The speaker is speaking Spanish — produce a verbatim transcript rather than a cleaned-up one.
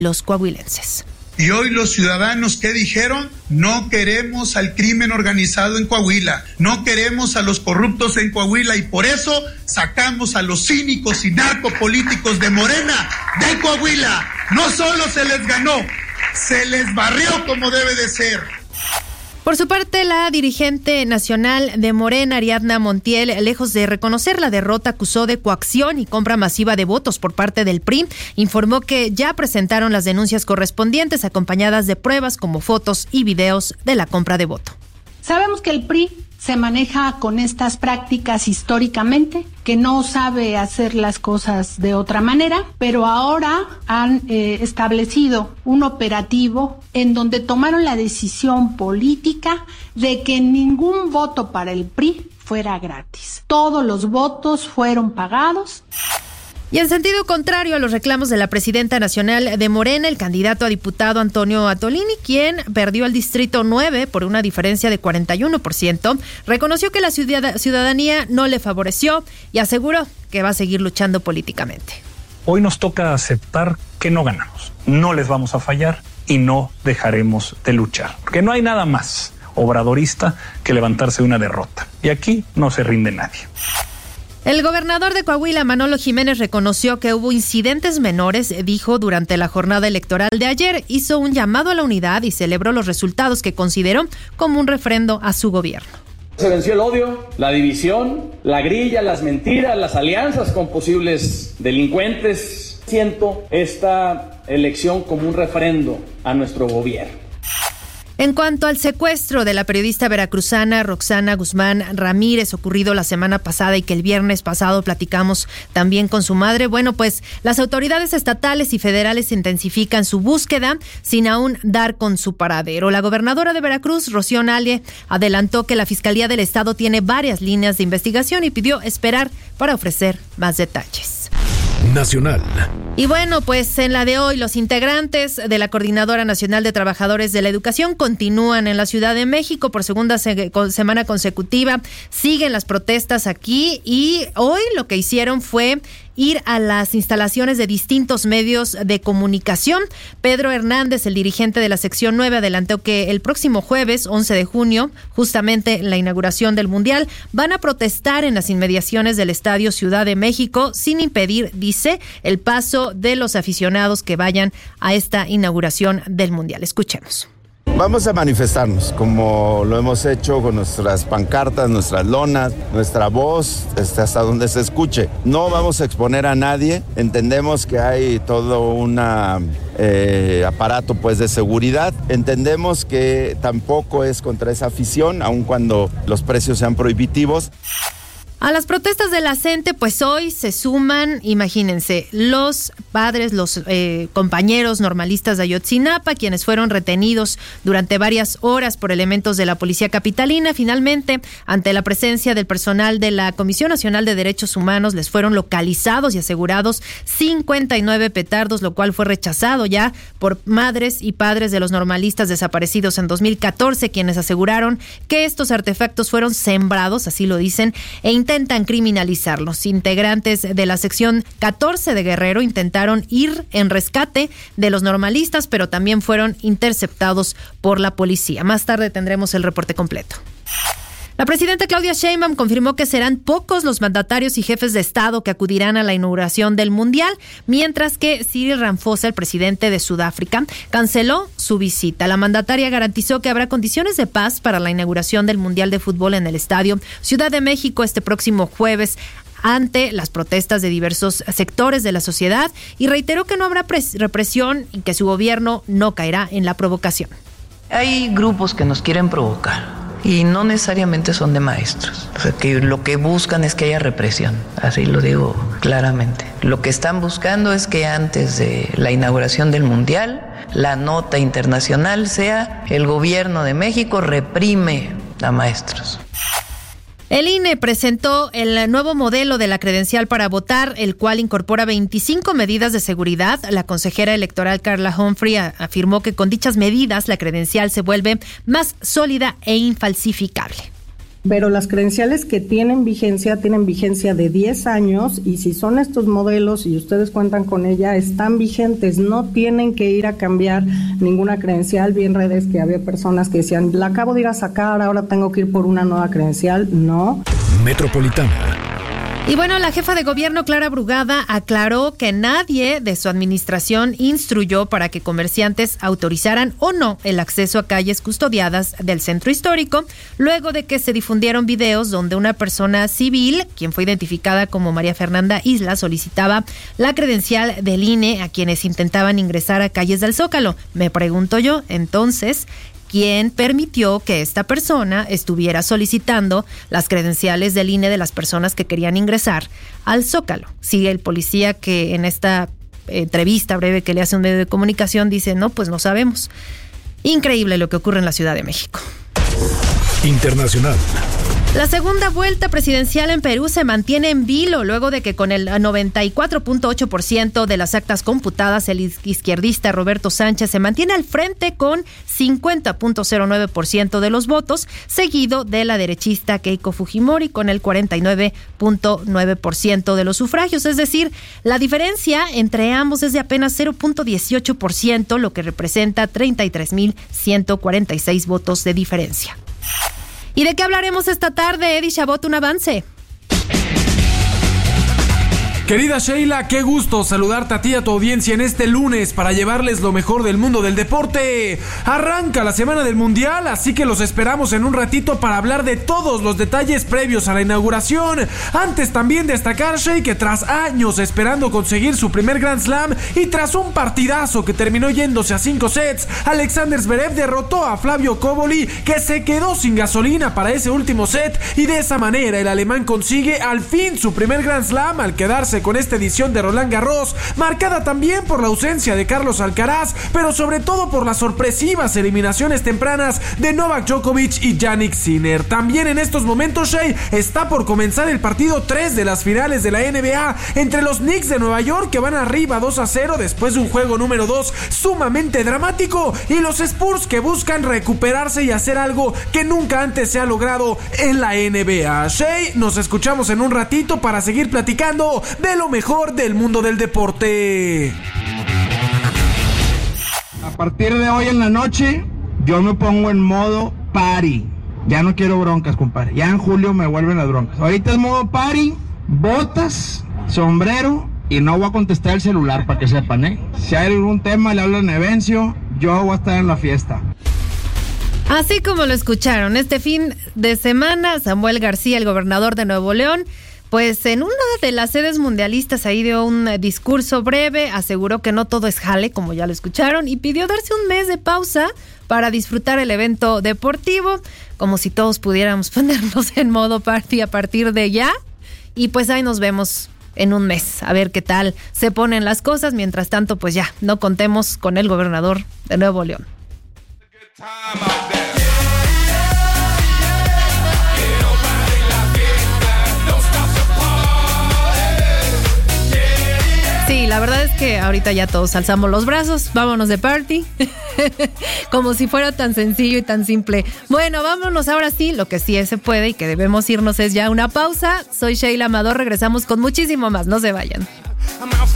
los coahuilenses. Y hoy los ciudadanos, ¿qué dijeron? No queremos al crimen organizado en Coahuila, no queremos a los corruptos en Coahuila, y por eso sacamos a los cínicos y narcopolíticos de Morena de Coahuila. No solo se les ganó, se les barrió como debe de ser. Por su parte, la dirigente nacional de Morena, Ariadna Montiel, lejos de reconocer la derrota, acusó de coacción y compra masiva de votos por parte del P R I. Informó que ya presentaron las denuncias correspondientes acompañadas de pruebas como fotos y videos de la compra de voto. Sabemos que el P R I se maneja con estas prácticas históricamente, que no sabe hacer las cosas de otra manera, pero ahora han eh, establecido un operativo en donde tomaron la decisión política de que ningún voto para el P R I fuera gratis. Todos los votos fueron pagados. Y en sentido contrario a los reclamos de la presidenta nacional de Morena, el candidato a diputado Antonio Atolini, quien perdió el distrito nueve por una diferencia de cuarenta y uno por ciento, reconoció que la ciudadanía no le favoreció y aseguró que va a seguir luchando políticamente. Hoy nos toca aceptar que no ganamos, no les vamos a fallar y no dejaremos de luchar, porque no hay nada más obradorista que levantarse de una derrota, y aquí no se rinde nadie. El gobernador de Coahuila, Manolo Jiménez, reconoció que hubo incidentes menores, dijo, durante la jornada electoral de ayer. Hizo un llamado a la unidad y celebró los resultados que consideró como un refrendo a su gobierno. Se venció el odio, la división, la grilla, las mentiras, las alianzas con posibles delincuentes. Siento esta elección como un refrendo a nuestro gobierno. En cuanto al secuestro de la periodista veracruzana Roxana Guzmán Ramírez, ocurrido la semana pasada y que el viernes pasado platicamos también con su madre, bueno, pues las autoridades estatales y federales intensifican su búsqueda sin aún dar con su paradero. La gobernadora de Veracruz, Rocío Nale, adelantó que la Fiscalía del Estado tiene varias líneas de investigación y pidió esperar para ofrecer más detalles. Nacional. Y bueno, pues en la de hoy, los integrantes de la Coordinadora Nacional de Trabajadores de la Educación continúan en la Ciudad de México por segunda se- semana consecutiva. Siguen las protestas aquí y hoy lo que hicieron fue ir a las instalaciones de distintos medios de comunicación. Pedro Hernández, el dirigente de la sección nueve, adelantó que el próximo jueves, once de junio, justamente en la inauguración del Mundial, van a protestar en las inmediaciones del Estadio Ciudad de México sin impedir, dice, el paso de los aficionados que vayan a esta inauguración del Mundial. Escuchemos. Vamos a manifestarnos como lo hemos hecho con nuestras pancartas, nuestras lonas, nuestra voz, hasta donde se escuche. No vamos a exponer a nadie, entendemos que hay todo un eh, aparato pues de seguridad, entendemos que tampoco es contra esa afición, aun cuando los precios sean prohibitivos. A las protestas de la CENTE, pues hoy se suman, imagínense, los padres, los eh, compañeros normalistas de Ayotzinapa, quienes fueron retenidos durante varias horas por elementos de la Policía Capitalina. Finalmente, ante la presencia del personal de la Comisión Nacional de Derechos Humanos, les fueron localizados y asegurados cincuenta y nueve petardos, lo cual fue rechazado ya por madres y padres de los normalistas desaparecidos en dos mil catorce, quienes aseguraron que estos artefactos fueron sembrados, así lo dicen, e intentan criminalizarlos. Integrantes de la sección catorce de Guerrero intentaron ir en rescate de los normalistas, pero también fueron interceptados por la policía. Más tarde tendremos el reporte completo. La presidenta Claudia Sheinbaum confirmó que serán pocos los mandatarios y jefes de Estado que acudirán a la inauguración del Mundial, mientras que Cyril Ramaphosa, el presidente de Sudáfrica, canceló su visita. La mandataria garantizó que habrá condiciones de paz para la inauguración del Mundial de Fútbol en el Estadio Ciudad de México este próximo jueves, ante las protestas de diversos sectores de la sociedad, y reiteró que no habrá pres- represión y que su gobierno no caerá en la provocación. Hay grupos que nos quieren provocar y no necesariamente son de maestros. O sea, que lo que buscan es que haya represión, así lo digo claramente. Lo que están buscando es que antes de la inauguración del Mundial, la nota internacional sea: el gobierno de México reprime a maestros. El I N E presentó el nuevo modelo de la credencial para votar, el cual incorpora veinticinco medidas de seguridad. La consejera electoral Carla Humphrey afirmó que con dichas medidas la credencial se vuelve más sólida e infalsificable. pero las credenciales que tienen vigencia, tienen vigencia de diez años, y si son estos modelos y ustedes cuentan con ella, están vigentes, no tienen que ir a cambiar ninguna credencial. Vi en redes que había personas que decían, la acabo de ir a sacar, ahora tengo que ir por una nueva credencial. No. Metropolitana. Y bueno, la jefa de gobierno, Clara Brugada, aclaró que nadie de su administración instruyó para que comerciantes autorizaran o no el acceso a calles custodiadas del centro histórico, luego de que se difundieron videos donde una persona civil, quien fue identificada como María Fernanda Isla, solicitaba la credencial del I N E a quienes intentaban ingresar a calles del Zócalo. Me pregunto yo, entonces, ¿quién permitió que esta persona estuviera solicitando las credenciales del I N E de las personas que querían ingresar al Zócalo? Si el policía que en esta entrevista breve que le hace un medio de comunicación dice, no, pues no sabemos. Increíble lo que ocurre en la Ciudad de México. Internacional. La segunda vuelta presidencial en Perú se mantiene en vilo luego de que con el noventa y cuatro punto ocho por ciento de las actas computadas el izquierdista Roberto Sánchez se mantiene al frente con cincuenta punto cero nueve por ciento de los votos, seguido de la derechista Keiko Fujimori con el cuarenta y nueve punto nueve por ciento de los sufragios. Es decir, la diferencia entre ambos es de apenas cero punto dieciocho por ciento, lo que representa treinta y tres mil ciento cuarenta y seis votos de diferencia. ¿Y de qué hablaremos esta tarde, Eddie Chabot? Un avance. Querida Sheila, qué gusto saludarte a ti y a tu audiencia en este lunes para llevarles lo mejor del mundo del deporte. Arranca la semana del Mundial, así que los esperamos en un ratito para hablar de todos los detalles previos a la inauguración. Antes también destacar, Shey, que tras años esperando conseguir su primer Grand Slam y tras un partidazo que terminó yéndose a cinco sets, Alexander Zverev derrotó a Flavio Cobolli, que se quedó sin gasolina para ese último set, y de esa manera el alemán consigue al fin su primer Grand Slam al quedarse con esta edición de Roland Garros, marcada también por la ausencia de Carlos Alcaraz, pero sobre todo por las sorpresivas eliminaciones tempranas de Novak Djokovic y Jannik Sinner. También en estos momentos, Shea, está por comenzar el partido tres de las finales de la N B A entre los Knicks de Nueva York, que van arriba dos a cero después de un juego número dos sumamente dramático, y los Spurs, que buscan recuperarse y hacer algo que nunca antes se ha logrado en la N B A. Shea, nos escuchamos en un ratito para seguir platicando de lo mejor del mundo del deporte. A partir de hoy en la noche, yo me pongo en modo party. Ya no quiero broncas, compadre. Ya en julio me vuelven las broncas. Ahorita es modo party, botas, sombrero, y no voy a contestar el celular para que sepan, ¿eh? Si hay algún tema, le hablan a Evencio, yo voy a estar en la fiesta. Así como lo escucharon, este fin de semana, Samuel García, el gobernador de Nuevo León, pues en una de las sedes mundialistas ahí dio un discurso breve, aseguró que no todo es jale, como ya lo escucharon, y pidió darse un mes de pausa para disfrutar el evento deportivo, como si todos pudiéramos ponernos en modo party a partir de ya. Y pues ahí nos vemos en un mes, a ver qué tal se ponen las cosas. Mientras tanto, pues ya, no contemos con el gobernador de Nuevo León. Sí, la verdad es que ahorita ya todos alzamos los brazos, vámonos de party, como si fuera tan sencillo y tan simple. Bueno, vámonos ahora sí, lo que sí se puede y que debemos irnos es ya una pausa. Soy Sheila Amador, regresamos con muchísimo más, no se vayan.